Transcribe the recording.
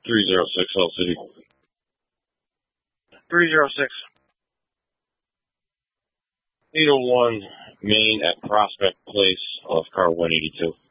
306 Hell City. 306. Needle 1, Main at Prospect Place off car 182.